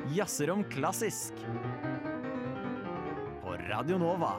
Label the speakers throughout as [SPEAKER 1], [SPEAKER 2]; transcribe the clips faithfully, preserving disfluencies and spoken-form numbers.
[SPEAKER 1] Jazzer om klassisk på Radio Nova.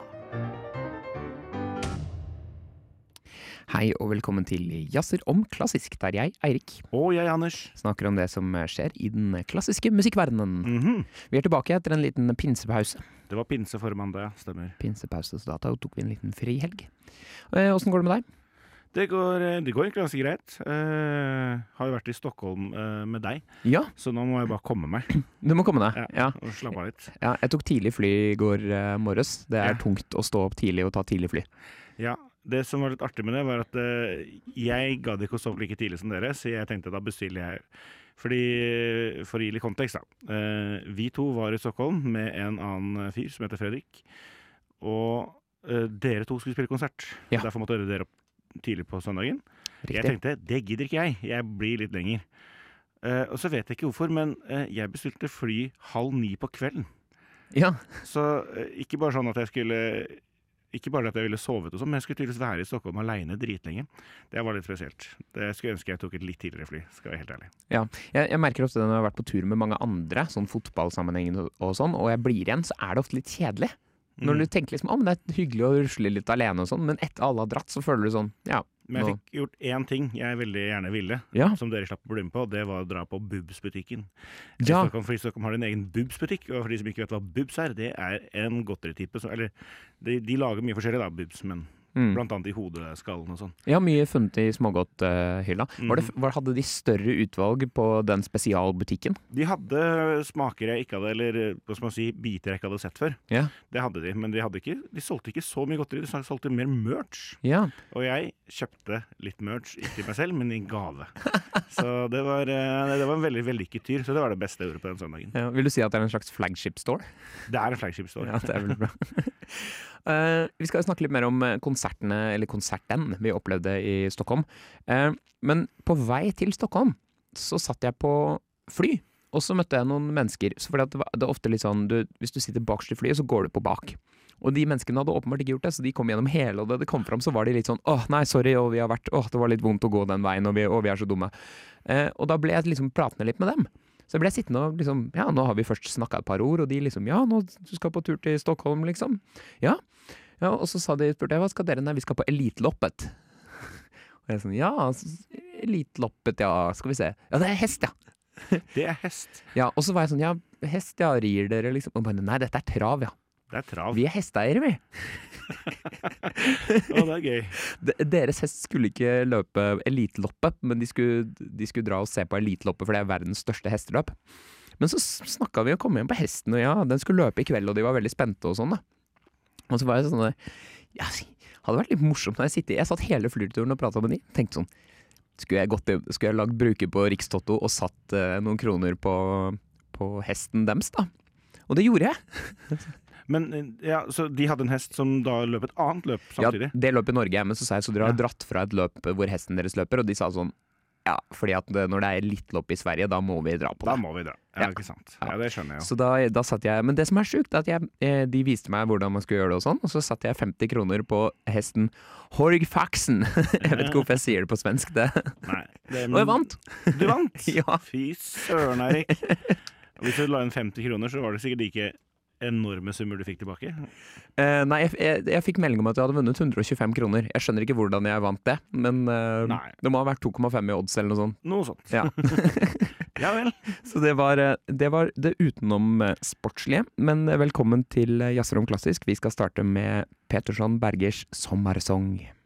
[SPEAKER 2] Hei og velkommen til Jazzer om klassisk, der jeg, Eirik,
[SPEAKER 3] Og jeg, Anders.
[SPEAKER 2] snakker om det som skjer i den klassiske musikkverdenen.
[SPEAKER 3] Mhm.
[SPEAKER 2] Vi er tilbake etter en liten pinsepause.
[SPEAKER 3] Det var pinse for mandag, ja. Stemmer.
[SPEAKER 2] Pinsepause, så da tok vi en liten frihelg. Eh, Hvordan går det med deg?
[SPEAKER 3] Det går, det går egentlig ganske greit. Eh, har jo vært i Stockholm eh, med deg,
[SPEAKER 2] Ja,
[SPEAKER 3] så nå må jeg bare komme meg.
[SPEAKER 2] du må komme deg. Ja.
[SPEAKER 3] Og slappe av litt.
[SPEAKER 2] Ja, jeg tok tidlig fly i går eh, morges. Det er
[SPEAKER 3] Ja.
[SPEAKER 2] tungt å stå opp tidlig og ta tidlig fly.
[SPEAKER 3] Ja, det som var litt artig med det, var at eh, jeg gadd ikke å sove like tidlig som dere, så jeg tenkte da bestiller jeg. Fordi, for å gi litt kontekst da. Eh, vi to var i Stockholm med en annen fyr som heter Fredrik, og eh, dere to skulle spille konsert.
[SPEAKER 2] Ja.
[SPEAKER 3] Derfor måtte dere opp tidlig på søndagen. Jeg
[SPEAKER 2] Riktig.
[SPEAKER 3] tenkte, det gidder ikke jeg. Jeg blir litt lenger. Eh, og så vet jeg ikke hvorfor, men eh, jeg bestilte fly halv ni på kvelden.
[SPEAKER 2] Ja,
[SPEAKER 3] Så eh, ikke bare sånn at jeg skulle Ikke bare at jeg ville sovet og sånn, men jeg skulle tydeligvis være i Stockholm alene dritlenge. Det var litt spesielt. Det skulle jeg ønske jeg tok et litt tidligere fly, skal jeg være helt ærlig.
[SPEAKER 2] ja. Jeg, jeg merker ofte når jeg har vært på tur med mange andre, sånn fotballsammenheng og, og sånn, og jeg blir igjen, så er det ofte litt kjedelig. Når du tenker liksom, å, men det er hyggelig å rusle litt alene og sånn, men etter alle har dratt, så føler du sånn, ja.
[SPEAKER 3] Men jeg
[SPEAKER 2] nå-
[SPEAKER 3] fikk gjort én ting jeg veldig gjerne ville,
[SPEAKER 2] Ja,
[SPEAKER 3] som dere slapp å bli med på, det var å dra på Bubs-butikken. I
[SPEAKER 2] Ja.
[SPEAKER 3] Stockholm, for i Stockholm har de en egen Bubs-butikk, og for de som ikke vet hva Bubs er, det er en godteritype, som- eller de, de lager mye forskjellig da, Bubs, men
[SPEAKER 2] mm.
[SPEAKER 3] blant annet i hodeskallen og sånn.
[SPEAKER 2] Jeg har mye funnet i smågodthylla. Var det,
[SPEAKER 3] Mhm.
[SPEAKER 2] var, hadde de større utvalg på den spesialbutikken?
[SPEAKER 3] De hadde smaker jeg ikke hadde, eller hva skal man si, biter jeg ikke hadde sett før.
[SPEAKER 2] Ja.
[SPEAKER 3] Det hadde de, men de, hadde ikke, de solgte ikke så mye godteri, de solgte mer merch.
[SPEAKER 2] Ja.
[SPEAKER 3] Og jeg kjøpte litt merch, ikke til meg selv, men i gave. Så det var, eh, det var en veldig vellykket tur, så det var det beste jeg gjorde på den søndagen.
[SPEAKER 2] Ja, vil du si at det er en slags flagship store?
[SPEAKER 3] Det er en flagship store.
[SPEAKER 2] Ja, det er veldig bra. Eh, vi skal snakke litt mer om eh, konsertene, eller konserten vi opplevde i Stockholm. Eh, men på vei til Stockholm så satt jeg på fly, og så møtte jeg noen mennesker. Så fordi at det, var, det er ofte litt sånn, du, hvis du sitter bakerst i flyet, så går du på bak. Og de menneskene hadde åpenbart ikke gjort det, så de kom gjennom hele, og da det kom fram, så var de litt sånn, åh, nei, sorry, og vi har vært, åh, det var litt vondt å gå den veien, og vi, og vi er så dumme. Eh, og da ble jeg liksom pratende litt med dem. Så jeg ble sittende og liksom, ja, nå har vi først snakket et par ord, og de liksom, ja, nå du skal på tur til Stockholm, liksom. Ja, ja, og så sa de, spurte jeg, hva skal dere? Nei, vi skal på Elitloppet. Og jeg sånn, ja, s- Elitloppet, ja, skal vi se. Ja, det er hest, ja.
[SPEAKER 3] Det er hest.
[SPEAKER 2] Ja, og så var jeg sånn, ja, hest, ja, rir dere, liksom. Og bare, nei, dette er trav, ja.
[SPEAKER 3] Det er trav.
[SPEAKER 2] Vi er hesteeiere, vi.
[SPEAKER 3] Å, det er gøy.
[SPEAKER 2] D- Deres hest skulle ikke løpe Elitloppet, men de skulle, de skulle dra og se på Elitloppet, for det er verdens største hesteløp. Men så s- snakket vi og kom igjen på hesten, og ja, den skulle løpe i kveld, og de var veldig spente og sånn, da. Og så var jeg sånn, ja, hadde vært litt morsomt når jeg sitter, jeg satt hele flyturen og pratet med de, tenkte sånn, skulle jeg gått, i- skulle jeg lagd bruker på Rikstotto og satt eh, noen kroner på, på hesten dems, da. Og det gjorde jeg.
[SPEAKER 3] Men eh, ja, så de hadde en hest som da løp et annet løp samtidig?
[SPEAKER 2] Ja, det løp i Norge, men så sa jeg, så dere har
[SPEAKER 3] Ja.
[SPEAKER 2] dratt fra et løp hvor hesten deres løper, og de sa sånn, ja, fordi at det- når det er litt lopp i Sverige, da må vi dra på
[SPEAKER 3] Da
[SPEAKER 2] det.
[SPEAKER 3] må vi dra. Ja,
[SPEAKER 2] Ja.
[SPEAKER 3] ikke sant.
[SPEAKER 2] Ja.
[SPEAKER 3] Ja, det skjønner jeg jo.
[SPEAKER 2] Så da, da satt jeg, men det som er sjukt, er at jeg, eh, de viste meg hvordan man skulle gjøre det og sånn, og så satt jeg femti kroner på hesten Horgfaxen. Jeg vet ikke hvorfor jeg sier det på svensk, det.
[SPEAKER 3] Nei, det,
[SPEAKER 2] Og jeg vant!
[SPEAKER 3] Du vant?
[SPEAKER 2] Ja.
[SPEAKER 3] Fy søren, Erik. Og hvis du la inn femti kroner, så var det sikkert like enorme summer du fikk tilbake.
[SPEAKER 2] Eh, nei, jeg, jeg, jeg fikk melding om at jeg hadde vunnet hundre og tjuefem kroner. Jeg skjønner ikke hvordan jeg vant det, men eh,
[SPEAKER 3] Nei.
[SPEAKER 2] det må ha vært to komma fem i odds eller noe sånt.
[SPEAKER 3] Noe sånt.
[SPEAKER 2] Ja.
[SPEAKER 3] Ja vel.
[SPEAKER 2] Så det var eh, det, var det utenom eh, sportslige, men velkommen til eh, Jazzer om klassisk. Vi skal starte med Petersson Bergers sommersong.